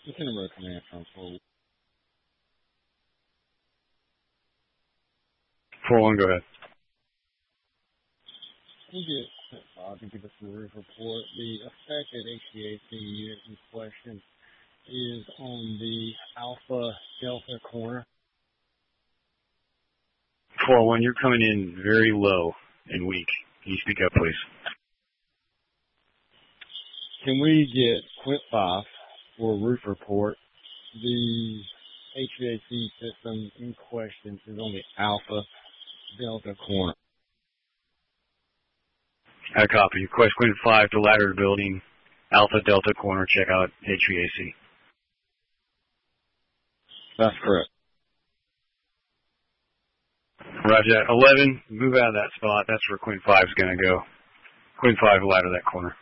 Lieutenant Road Command from 4-1, go ahead. we get to give us the roof report. The affected HVAC unit in question is on the Alpha Delta corner. 4-1, you're coming in very low and weak. Can you speak up, please? Can we get Quint 5 for a roof report? The HVAC system in question is on the Alpha Delta corner. I copy. Request Quint 5 to ladder the building, Alpha Delta corner, check out HVAC. That's correct. Roger that. 11, move out of that spot. That's where Quint 5 is going to go. Quint 5 will ladder that corner.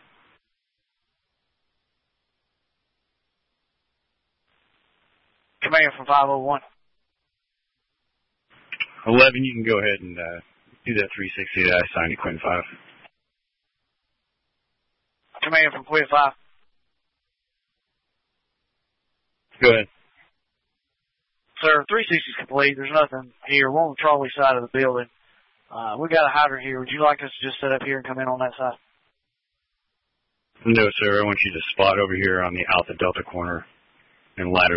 Command from 501. 11, you can go ahead and do that 360 that I assigned to Quint 5. Command from Quint 5. Go ahead. Sir, 360 is complete. There's nothing here. We're on the trolley side of the building. We got a hydrant here. Would you like us to just set up here and come in on that side? No, sir. I want you to spot over here on the Alpha Delta corner and ladder